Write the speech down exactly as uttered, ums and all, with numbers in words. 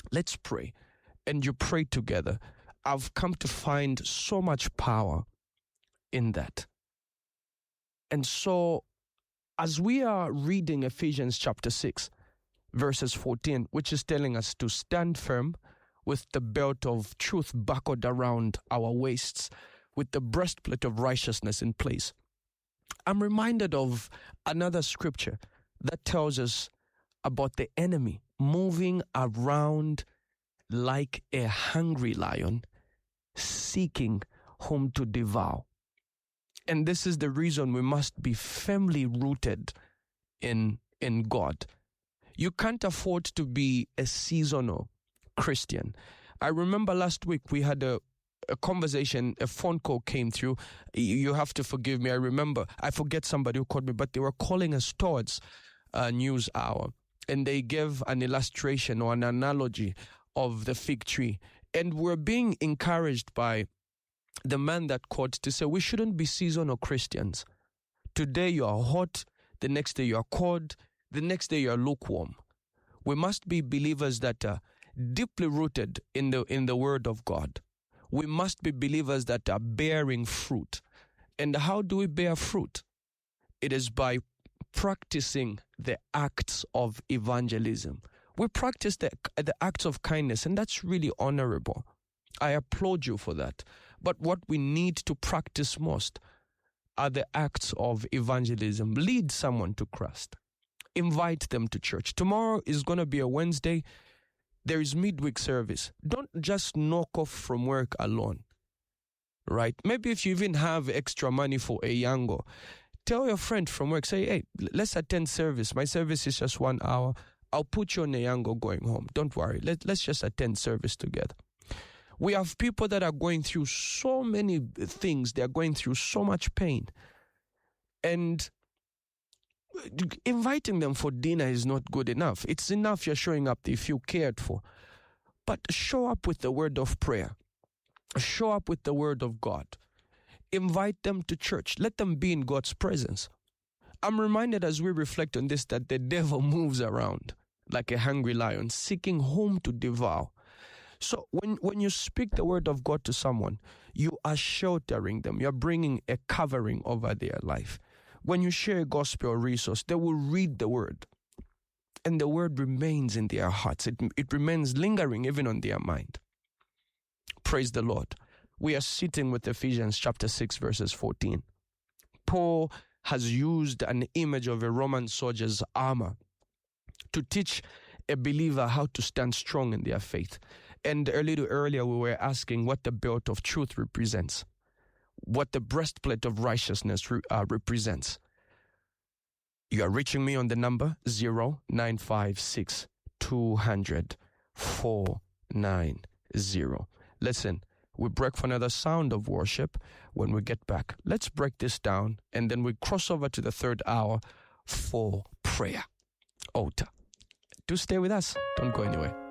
let's pray. And you pray together. I've come to find so much power in that. And so, as we are reading Ephesians chapter six, verses fourteen, which is telling us to stand firm with the belt of truth buckled around our waists, with the breastplate of righteousness in place, I'm reminded of another scripture that tells us about the enemy moving around like a hungry lion, seeking whom to devour. And this is the reason we must be firmly rooted in, in God. You can't afford to be a seasonal Christian. I remember last week we had a, a conversation, a phone call came through. You have to forgive me. I remember, I forget somebody who called me, but they were calling us towards a news hour. And they gave an illustration or an analogy of the fig tree. And we're being encouraged by the man that called to say we shouldn't be seasonal Christians. Today you are hot, the next day you are cold, the next day you are lukewarm. We must be believers that are deeply rooted in the in the Word of God. We must be believers that are bearing fruit. And how do we bear fruit? It is by practicing the acts of evangelism. We practice the, the acts of kindness, and that's really honorable. I applaud you for that. But what we need to practice most are the acts of evangelism. Lead someone to Christ. Invite them to church. Tomorrow is going to be a Wednesday. There is midweek service. Don't just knock off from work alone, right? Maybe if you even have extra money for a yango, tell your friend from work, say, hey, let's attend service. My service is just one hour. I'll put you on a yango going home. Don't worry. Let, let's just attend service together. We have people that are going through so many things. They're going through so much pain. And inviting them for dinner is not good enough. It's enough you're showing up if you cared for. But show up with the word of prayer. Show up with the word of God. Invite them to church. Let them be in God's presence. I'm reminded as we reflect on this that the devil moves around like a hungry lion, seeking whom to devour. So when, when you speak the word of God to someone, you are sheltering them. You're bringing a covering over their life. When you share a gospel resource, they will read the word. And the word remains in their hearts. It, it remains lingering even on their mind. Praise the Lord. We are sitting with Ephesians chapter six, verses fourteen. Paul has used an image of a Roman soldier's armor to teach a believer how to stand strong in their faith. And a little earlier, we were asking what the belt of truth represents, what the breastplate of righteousness re- uh, represents. You are reaching me on the number zero nine five six, two hundred, four nine zero. Listen, we break for another sound of worship. When we get back, let's break this down, and then we cross over to the third hour for prayer. Altar. Do stay with us. Don't go anywhere.